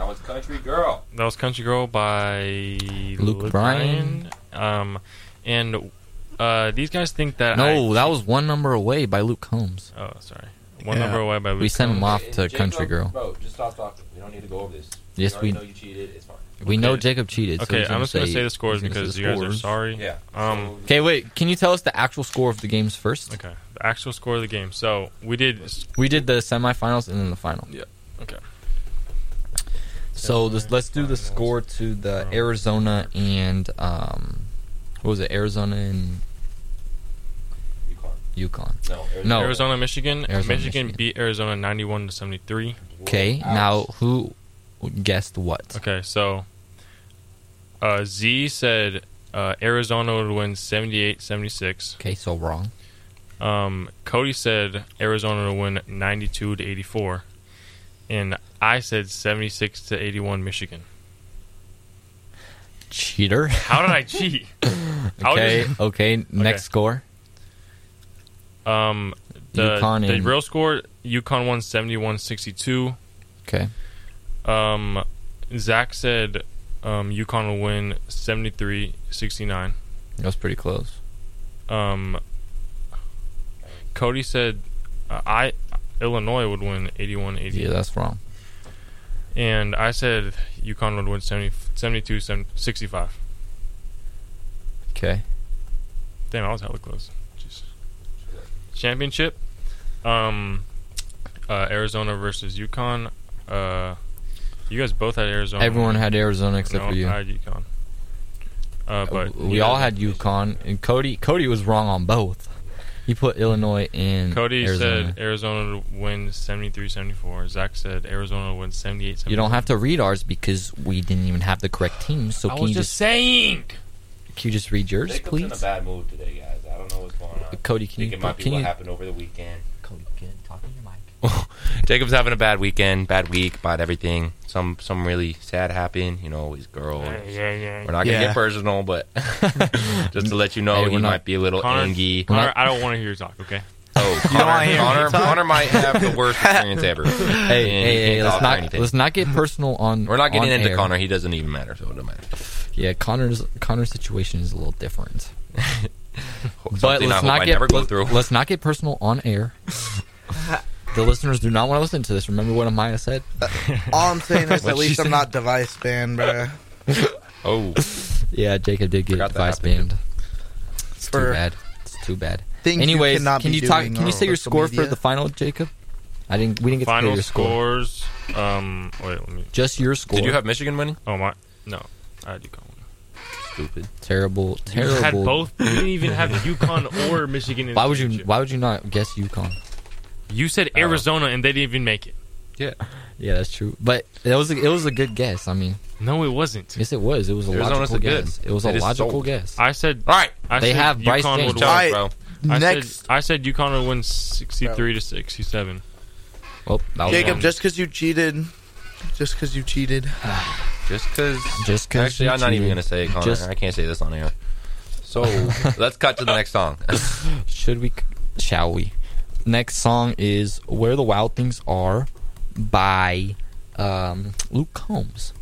That was Country Girl. That was Country Girl by Luke Bryan. And these guys think that that was One Number Away by Luke Combs. Oh, sorry. One Number Away by Luke We sent him Combs. off to Jacob, Country Girl. Bro, just stop talking. We don't need to go over this. Yes, we know you cheated. It's fine. We know Jacob cheated. So Okay, he's I'm just going to say the scores he's gonna because say you the guys are scores. sorry. Yeah. Okay, wait. Can you tell us the actual score of the games first? Okay, the actual score of the game. So, we did the semifinals and then the final. Yeah. Okay. So let's do the score to the Arizona and what was it? Arizona and UConn. No. Arizona, Michigan. Arizona, Michigan Michigan. beat Arizona 91-73. Okay, now who guessed what? Okay, so Z said Arizona would win 78-76. Okay, so wrong. Cody said Arizona would win 92-84. And I said 76-81 Michigan. Cheater. How did I cheat? Okay, next score. The real score, UConn won 71-62. Okay. Zach said UConn will win 73-69. That was pretty close. Cody said Illinois would win 81-80. Yeah, that's wrong. And I said UConn would win 72-65. Okay. Damn, I was hella close. Jeez. Championship. Arizona versus UConn. You guys both had Arizona. Everyone had Arizona except for you. I had UConn. But we all had UConn, and Cody was wrong on both. He put Illinois and Cody Arizona. said Arizona would win 73-74. Zach said Arizona would win 78-74. You don't have to read ours because we didn't even have the correct teams. So I can was you just saying. Can you just read yours, Jacob's please? in a bad mood today, guys. I don't know what's going on. Cody, I think it might be what happened over the weekend. Cody, talk in your mic. Jacob's having a bad weekend, bad week, bad everything. Some really sad happened. You know, his girl. Yeah. We're not gonna get personal, but just to let you know, he might be a little angry. Connor, I don't want to hear you talk. Okay. Oh, Connor might have the worst experience ever. Hey, let's not get personal on. We're not getting on into air. Connor. He doesn't even matter, so it doesn't matter. Yeah, Connor's situation is a little different. But Something I hope I never go through. Let's not get personal on air. The listeners do not want to listen to this. Remember what Amaya said? All I'm saying is at least I'm not device banned, bruh. Oh. Yeah, Jacob did get device banned. It's too bad. It's too bad. Anyways, can you say your score for the final, Jacob? We didn't get to hear your score. Scores. Wait, let me. Just your score. Did you have Michigan winning? Oh my, no, I had UConn. Stupid. Terrible. You had both. You didn't even have UConn or Michigan. In Why would you not guess UConn? You said Arizona and they didn't even make it. Yeah. Yeah, that's true. But it was a good guess. I mean, no, it wasn't. Yes, it was. It was a logical guess. It was a logical guess. I said. All right. They have Bryce James. Bro. I said UConn would win 63-67. Well, Jacob, just because you cheated. Just because. Actually, I'm not even gonna say it, Connor. I can't say this on air. So let's cut to the next song. Shall we? Next song is "Where the Wild Things Are" by Luke Combs.